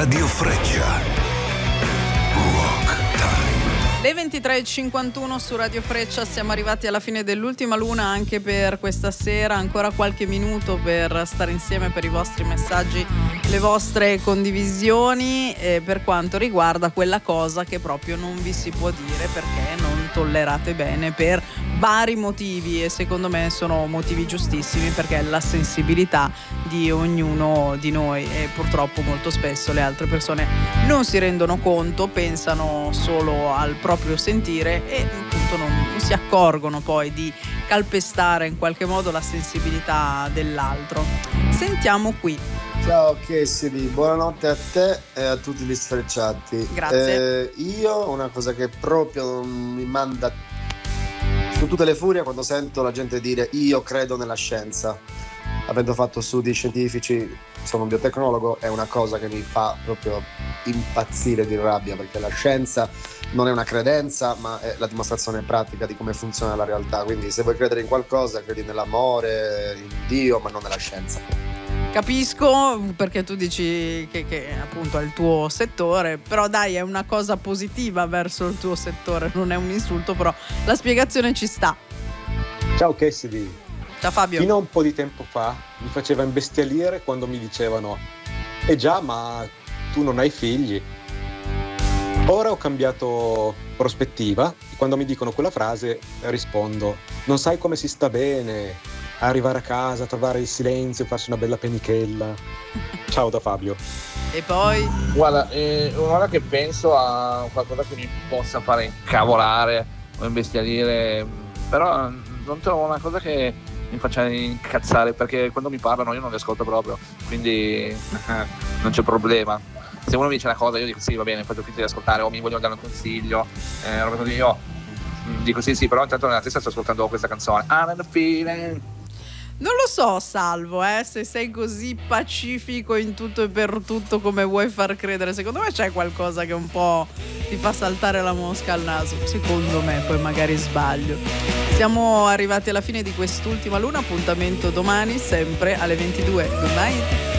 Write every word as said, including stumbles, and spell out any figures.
Radio Freccia. Le ventitré e cinquantuno su Radio Freccia, siamo arrivati alla fine dell'ultima luna anche per questa sera, ancora qualche minuto per stare insieme, per i vostri messaggi, le vostre condivisioni, eh, per quanto riguarda quella cosa che proprio non vi si può dire perché non tollerate bene per vari motivi, e secondo me sono motivi giustissimi, perché è la sensibilità di ognuno di noi e purtroppo molto spesso le altre persone non si rendono conto, pensano solo al proprio sentire e appunto non, non si accorgono poi di calpestare in qualche modo la sensibilità dell'altro. Sentiamo qui. Ciao Cassidy, buonanotte a te e a tutti gli sfrecciati. Grazie. Eh, io una cosa che proprio mi manda su tutte le furie quando sento la gente dire io credo nella scienza. Avendo fatto studi scientifici, sono un biotecnologo, è una cosa che mi fa proprio impazzire di rabbia, perché la scienza non è una credenza, ma è la dimostrazione pratica di come funziona la realtà. Quindi se vuoi credere in qualcosa, credi nell'amore, in Dio, ma non nella scienza. Capisco, perché tu dici che, che appunto è il tuo settore, però dai, è una cosa positiva verso il tuo settore, non è un insulto, però la spiegazione ci sta. Ciao Cassidy. Ciao Fabio. Fino a un po' di tempo fa mi faceva imbestialire quando mi dicevano eh già, ma tu non hai figli. Ora ho cambiato prospettiva e quando mi dicono quella frase rispondo: non sai come si sta bene, arrivare a casa, trovare il silenzio, farsi una bella penichella. Ciao da Fabio. E poi? Guarda, eh, un'ora che penso a qualcosa che mi possa fare incavolare o imbestialire, però non trovo una cosa che mi faccia incazzare, perché quando mi parlano io non li ascolto proprio, quindi non c'è problema. Se uno mi dice una cosa io dico sì, va bene, faccio finta di ascoltare, o mi vogliono dare un consiglio, eh, roba così, io dico sì sì, però intanto nella testa sto ascoltando questa canzone I'm in the feeling. Non lo so, Salvo, eh, se sei così pacifico in tutto e per tutto come vuoi far credere. Secondo me c'è qualcosa che un po' ti fa saltare la mosca al naso. Secondo me, poi magari sbaglio. Siamo arrivati alla fine di quest'ultima luna. Appuntamento domani, sempre alle ventidue. Good night.